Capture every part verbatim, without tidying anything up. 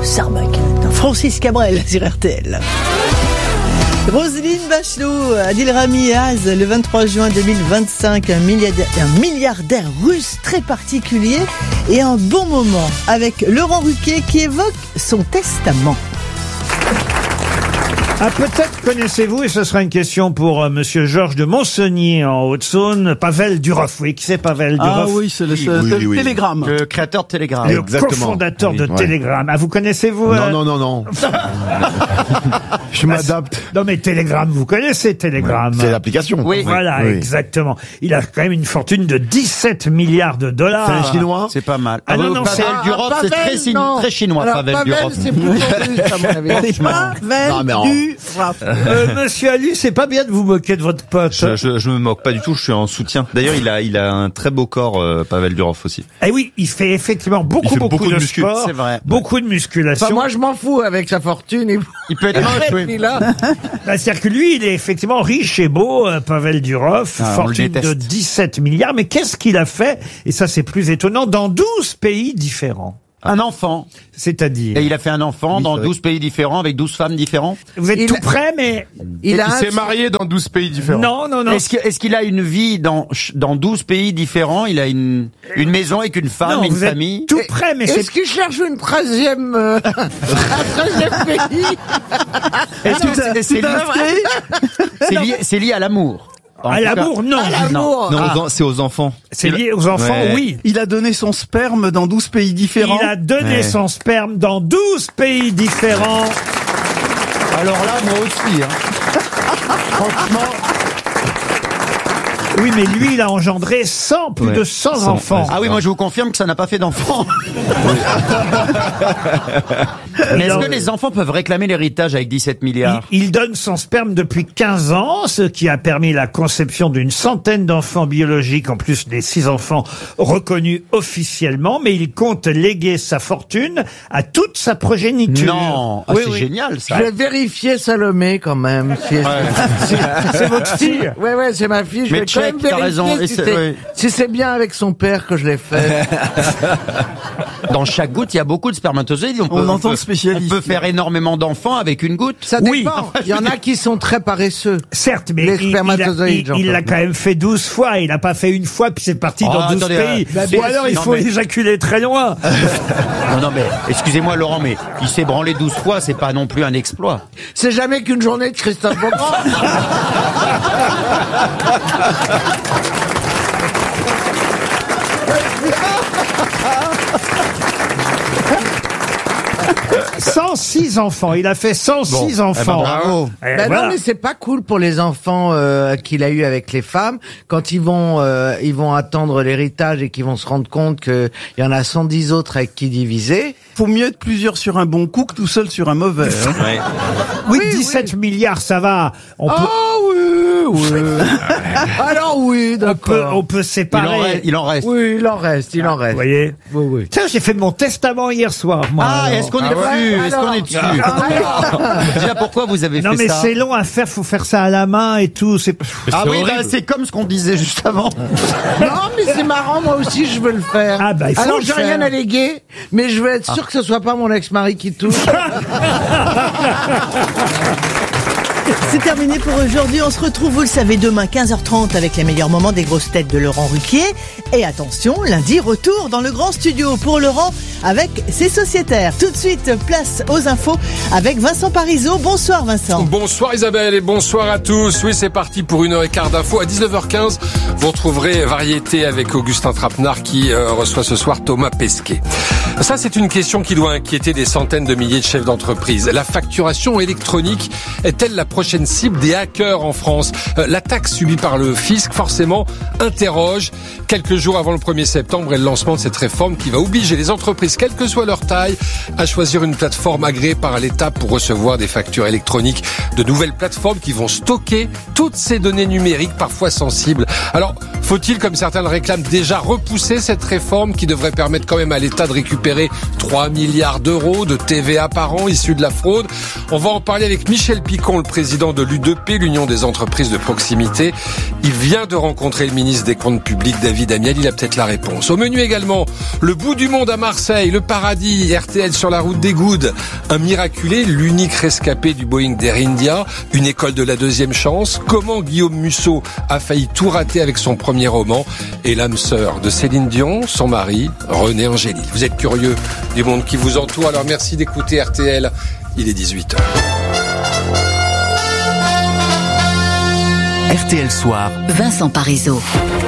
Sarmac. Francis Cabrel sur R T L. Roselyne Bachelot, Adil Rami et Az, le vingt-trois juin deux mille vingt-cinq, un milliardaire, un milliardaire russe très particulier et un bon moment avec Laurent Ruquier qui évoque son testament. Ah, peut-être connaissez-vous, et ce sera une question pour euh, Monsieur Georges de Montseny en Haute-Saône, Pavel Durov. Oui, qui c'est Pavel Durov? Ah oui, c'est le, Oui, le oui, oui. Télégramme. Le créateur de Télégramme. Le Exactement. cofondateur Oui, de ouais. Télégramme. Ah, vous connaissez-vous? Non, euh, non, non, non. Je m'adapte. Non, mais Télégramme, vous connaissez Télégramme? C'est l'application. Oui. Voilà, Oui. exactement. Il a quand même une fortune de dix-sept milliards de dollars. C'est un Chinois? C'est pas mal. Ah non, non, Pavel c'est- Durov, c'est très, sin- très chinois, Alors, Pavel Pavel, Durov. c'est plutôt russe, à mon avis. Pavel Non, mais en- Durov. Euh, monsieur Ali, c'est pas bien de vous moquer de votre pote. Je, je, je me moque pas du tout, je suis en soutien. D'ailleurs, il a, il a un très beau corps, euh, Pavel Durov aussi. Eh oui, il fait effectivement beaucoup, Il fait beaucoup, beaucoup de, de muscu, sport, c'est vrai. beaucoup de musculation. Enfin, moi, je m'en fous avec sa fortune. Et... Il peut être moche, oui. Il a- Bah, c'est-à-dire que lui, il est effectivement riche et beau, euh, Pavel Durov, Ah, on le fortune de déteste. dix-sept milliards. Mais qu'est-ce qu'il a fait? Et ça, c'est plus étonnant, dans douze pays différents. Un enfant. C'est-à-dire, Et il a fait un enfant dans douze pays différents avec douze femmes différentes. vous êtes il tout a- près, mais Il a Il un- s'est marié dans douze pays différents. non, non, non. Est-ce que- est-ce qu'il a une vie dans, dans douze pays différents? Il a une, une maison avec une femme, Non, une vous êtes famille? tout près, mais c'est Est-ce qu'il cherche une treizième, euh, un treizième pays? Est-ce que c'est- c'est lié, inscrit c'est lié, c'est lié à l'amour? En à tout cas- l'amour, non. L'amour. Non, Ah. aux en- c'est aux enfants. C'est lié aux enfants, Ouais. oui. Il a donné son sperme dans douze pays différents. Il a donné Ouais. son sperme dans douze pays différents. Alors là, moi aussi, hein. Franchement. Oui, mais lui, il a engendré cent, plus Ouais. de cent cent, enfants. ouais. Ah oui, moi je vous confirme que ça n'a pas fait d'enfants. Mais est-ce que les enfants peuvent réclamer l'héritage avec dix-sept Il, milliards? il donne son sperme depuis quinze ans, ce qui a permis la conception d'une centaine d'enfants biologiques, en plus des six enfants reconnus officiellement, mais il compte léguer sa fortune à toute sa progéniture. Non, ah, Oui, c'est oui. génial Je ça. vais vérifier Salomé quand même. Si C'est votre fille. Ouais, ouais, c'est ma fille. Je Mais vais check, quand même t'as vérifier raison. Et si c'est- c'est ouais. si c'est bien avec son père que je l'ai fait. Dans chaque goutte, il y a beaucoup de spermatozoïdes. On, peut, On entend peut- spécialiste. on peut faire énormément d'enfants avec une goutte. Ça Oui. dépend. Il y en a qui sont très paresseux. Certes, mais Les il- il, a- spermatozoïdes, il- il l'a j'entends. quand même fait douze fois. Il n'a pas fait une fois, puis c'est parti Oh, dans douze attendez, pays. euh, Ou alors, il non, faut mais- éjaculer très loin. Non, non, mais excusez-moi Laurent, mais il s'est branlé douze fois, c'est pas non plus un exploit. C'est jamais qu'une journée de Christophe Beaugrand. cent six enfants. Il a fait cent six enfants. bravo. Eh, Ben voilà. non, mais c'est pas cool pour les enfants euh, qu'il a eu avec les femmes quand ils vont euh, ils vont attendre l'héritage et qu'ils vont se rendre compte que il y en a cent dix autres avec qui diviser. Faut mieux être plusieurs sur un bon coup que tout seul sur un mauvais. hein. Ouais. Oui, Oui, dix-sept milliards, ça va. On peut, Oh oui, oui. Alors oui, on peut, d'accord. on peut Il en séparer. reste. Il en reste. Oui, il en reste, il en Vous reste. voyez? Oui, oui. Tiens, j'ai fait mon testament hier soir, moi. Ah, alors. est-ce qu'on est Ah ouais, dessus? Est-ce qu'on est dessus? alors. Déjà, pourquoi vous avez Non, fait mais ça? c'est long à faire, faut faire ça à la main et tout. C'est... Ah C'est oui, bah, horrible. c'est comme ce qu'on disait juste avant. Non, mais c'est marrant, moi aussi je veux le faire. Ah, bah, il faut Alors le j'ai faire. rien à léguer, mais je veux être sûr que ce soit pas mon ex-mari qui touche. C'est terminé pour aujourd'hui. On se retrouve, vous le savez, demain quinze heures trente avec les meilleurs moments des grosses têtes de Laurent Ruquier. Et attention, lundi, retour dans le grand studio pour Laurent avec ses sociétaires. Tout de suite, place aux infos avec Vincent Parisot. Bonsoir Vincent. Bonsoir Isabelle et bonsoir à tous. Oui, c'est parti pour une heure et quart d'infos. À dix-neuf heures quinze, vous retrouverez Variété avec Augustin Trapenard qui euh, reçoit ce soir Thomas Pesquet. Ça, c'est une question qui doit inquiéter des centaines de milliers de chefs d'entreprise. La facturation électronique est-elle la prochaine cible des hackers en France? euh, La taxe subie par le fisc, forcément, interroge. Quelques jours avant le premier septembre et le lancement de cette réforme qui va obliger les entreprises, quelle que soit leur taille, à choisir une plateforme agréée par l'État pour recevoir des factures électroniques. De nouvelles plateformes qui vont stocker toutes ces données numériques, parfois sensibles. Alors, faut-il, comme certains le réclament, déjà repousser cette réforme qui devrait permettre quand même à l'État de récupérer trois milliards d'euros de T V A par an issus de la fraude? On va en parler avec Michel Picon, le président de l'U deux P, l'Union des entreprises de proximité. Il vient de rencontrer le ministre des Comptes publics, David Amiel. Il a peut-être la réponse. Au menu également, le bout du monde à Marseille, le paradis, R T L sur la route des Goudes. Un miraculé, l'unique rescapé du Boeing d'Air India, une école de la deuxième chance. Comment Guillaume Musso a failli tout rater avec son premier roman. Et l'âme sœur de Céline Dion, son mari, René Angélil. Vous êtes curieux du monde qui vous entoure, alors merci d'écouter R T L. Il est dix-huit heures. R T L Soir, Vincent Parisot.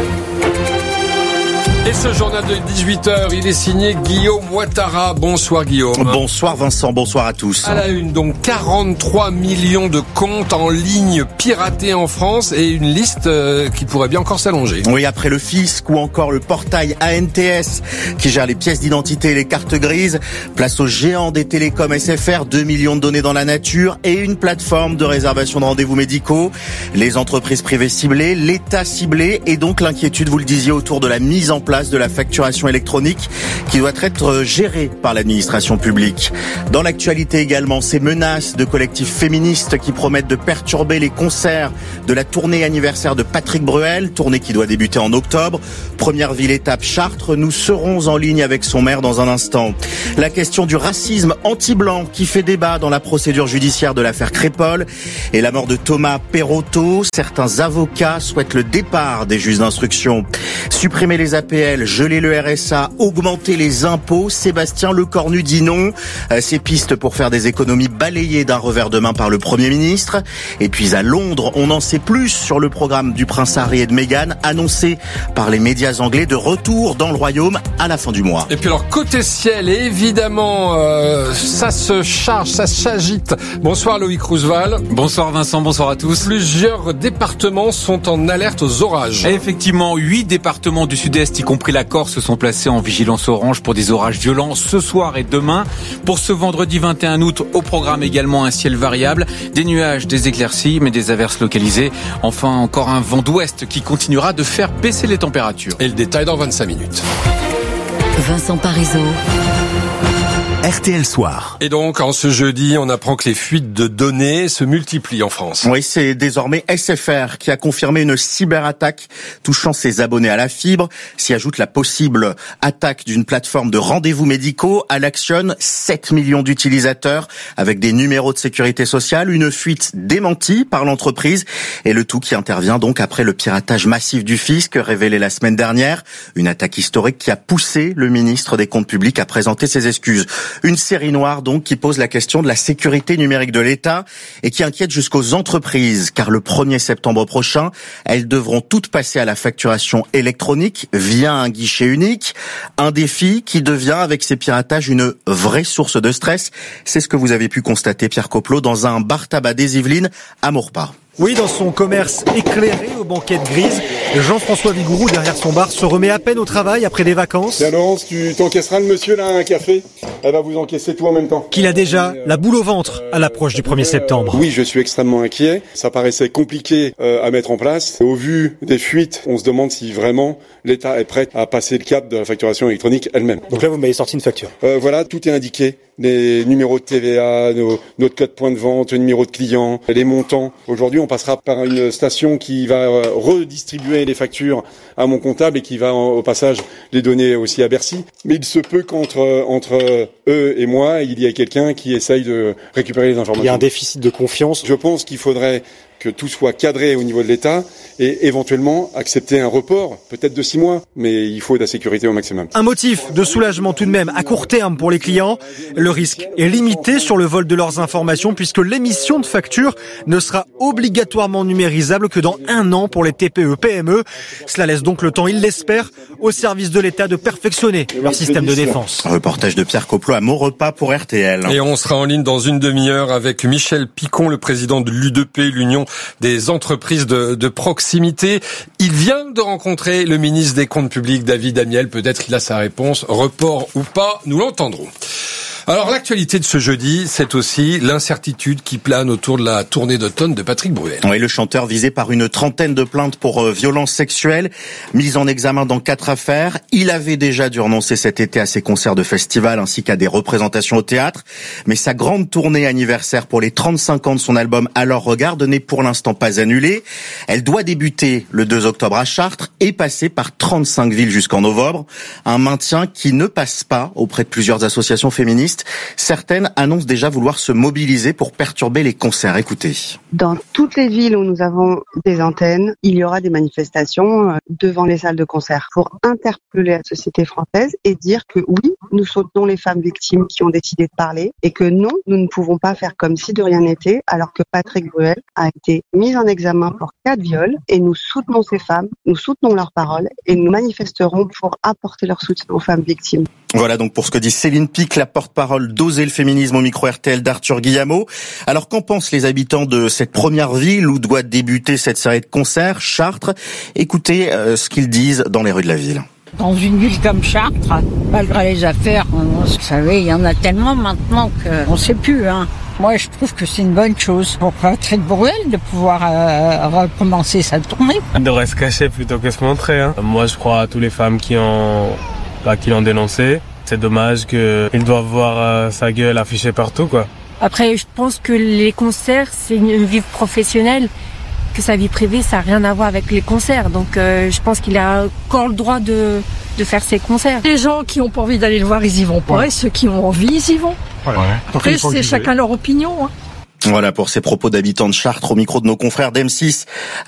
Et ce journal de dix-huit heures, il est signé Guillaume Ouattara. Bonsoir Guillaume. Bonsoir Vincent, bonsoir à tous. À la une, donc quarante-trois millions de comptes en ligne piratés en France et une liste euh, qui pourrait bien encore s'allonger. Oui, après le fisc ou encore le portail A N T S qui gère les pièces d'identité et les cartes grises, place aux géants des télécoms S F R, deux millions de données dans la nature et une plateforme de réservation de rendez-vous médicaux. Les entreprises privées ciblées, l'État ciblé et donc l'inquiétude, vous le disiez, autour de la mise en place de la facturation électronique qui doit être gérée par l'administration publique. Dans l'actualité également, ces menaces de collectifs féministes qui promettent de perturber les concerts de la tournée anniversaire de Patrick Bruel, tournée qui doit débuter en octobre. Première ville étape Chartres, nous serons en ligne avec son maire dans un instant. La question du racisme anti-blanc qui fait débat dans la procédure judiciaire de l'affaire Crépol et la mort de Thomas Perotto. Certains avocats souhaitent le départ des juges d'instruction. Supprimer les A P L, geler le R S A, augmenter les impôts. Sébastien Lecornu dit non. Ces pistes pour faire des économies balayées d'un revers de main par le Premier ministre. Et puis à Londres, on en sait plus sur le programme du prince Harry et de Meghan, annoncé par les médias anglais, de retour dans le royaume à la fin du mois. Et puis alors, côté ciel, évidemment, euh, ça se charge, ça s'agite. Bonsoir Loïc Roosevelt. Bonsoir Vincent, bonsoir à tous. Plusieurs départements sont en alerte aux orages. Et effectivement, huit départements du sud-est, y compris la Corse, sont placés en vigilance orange pour des orages violents ce soir et demain. Pour ce vendredi vingt et un août, au programme également un ciel variable, des nuages, des éclaircies, mais des averses localisées. Enfin, encore un vent d'ouest qui continuera de faire baisser les températures. Et le détail dans vingt-cinq minutes. Vincent Parisot. R T L Soir. Et donc, en ce jeudi, on apprend que les fuites de données se multiplient en France. Oui, c'est désormais S F R qui a confirmé une cyberattaque touchant ses abonnés à la fibre. S'y ajoute la possible attaque d'une plateforme de rendez-vous médicaux. Elle actionne sept millions d'utilisateurs avec des numéros de sécurité sociale. Une fuite démentie par l'entreprise. Et le tout qui intervient donc après le piratage massif du fisc révélé la semaine dernière. Une attaque historique qui a poussé le ministre des Comptes publics à présenter ses excuses. Une série noire donc qui pose la question de la sécurité numérique de l'État et qui inquiète jusqu'aux entreprises car le premier septembre prochain, elles devront toutes passer à la facturation électronique via un guichet unique. Un défi qui devient avec ces piratages une vraie source de stress. C'est ce que vous avez pu constater, Pierre Coplot, dans un bar tabac des Yvelines à Maurepas. Oui, dans son commerce éclairé aux banquettes grises, Jean-François Vigourou, derrière son bar, se remet à peine au travail après des vacances. Tiens Laurence, tu t'encaisseras le monsieur là un café? Elle va vous encaisser tout en même temps. Qu'il a déjà la boule au ventre à l'approche du premier septembre. Oui, je suis extrêmement inquiet. Ça paraissait compliqué euh, à mettre en place. Au vu des fuites, on se demande si vraiment l'État est prêt à passer le cap de la facturation électronique elle-même. Donc là, vous m'avez sorti une facture. Euh, voilà, tout est indiqué. Les numéros de T V A, nos, notre code point de vente, le numéro de client, les montants. Aujourd'hui, on passera par une station qui va redistribuer les factures à mon comptable et qui va au passage les donner aussi à Bercy. Mais il se peut qu'entre entre eux et moi, il y ait quelqu'un qui essaye de récupérer les informations. Il y a un déficit de confiance. Je pense qu'il faudrait que tout soit cadré au niveau de l'État et éventuellement accepter un report, peut-être de six mois, mais il faut de la sécurité au maximum. Un motif de soulagement tout de même à court terme pour les clients. Le risque est limité sur le vol de leurs informations puisque l'émission de facture ne sera obligatoirement numérisable que dans un an pour les T P E P M E. Cela laisse donc le temps, ils l'espèrent, au service de l'État de perfectionner leur système de défense. Un reportage de Pierre Coplot à Maurepas pour R T L. Et on sera en ligne dans une demi-heure avec Michel Picon, le président de l'U deux P, l'Union des entreprises de, de proximité. Il vient de rencontrer le ministre des Comptes publics, David Amiel. Peut-être qu'il a sa réponse. Report ou pas, nous l'entendrons. Alors l'actualité de ce jeudi, c'est aussi l'incertitude qui plane autour de la tournée d'automne de Patrick Bruel. Oui, le chanteur visé par une trentaine de plaintes pour euh, violences sexuelles, mis en examen dans quatre affaires. Il avait déjà dû renoncer cet été à ses concerts de festival ainsi qu'à des représentations au théâtre. Mais sa grande tournée anniversaire pour les trente-cinq ans de son album Alors Regarde n'est pour l'instant pas annulée. Elle doit débuter le deux octobre à Chartres et passer par trente-cinq villes jusqu'en novembre. Un maintien qui ne passe pas auprès de plusieurs associations féministes. Certaines annoncent déjà vouloir se mobiliser pour perturber les concerts. Écoutez. Dans toutes les villes où nous avons des antennes, il y aura des manifestations devant les salles de concert pour interpeller la société française et dire que oui, nous soutenons les femmes victimes qui ont décidé de parler et que non, nous ne pouvons pas faire comme si de rien n'était alors que Patrick Bruel a été mis en examen pour quatre viols et nous soutenons ces femmes, nous soutenons leurs paroles et nous manifesterons pour apporter leur soutien aux femmes victimes. Voilà donc pour ce que dit Céline Pic, la porte-parole d'Oser le féminisme au micro R T L d'Arthur Guillamot. Alors qu'en pensent les habitants de cette première ville où doit débuter cette série de concerts, Chartres? Écoutez euh, ce qu'ils disent dans les rues de la ville. Dans une ville comme Chartres, malgré les affaires, on, vous savez, il y en a tellement maintenant qu'on ne sait plus. Hein. Moi, je trouve que c'est une bonne chose pour Patrick Bruel de pouvoir euh, recommencer sa tournée. Il devrait se cacher plutôt que se montrer. Hein. Moi, je crois à toutes les femmes qui ont, bah, qui l'ont dénoncé. C'est dommage qu'il doive voir euh, sa gueule affichée partout, quoi. Après, je pense que les concerts, c'est une vie professionnelle, que sa vie privée, ça n'a rien à voir avec les concerts. Donc, euh, je pense qu'il a encore le droit de, de faire ses concerts. Les gens qui n'ont pas envie d'aller le voir, ils y vont pas. Ouais. Et ceux qui ont envie, ils y vont. Ouais. Après, c'est chacun leur opinion. Hein. Voilà pour ces propos d'habitants de Chartres au micro de nos confrères d'M six.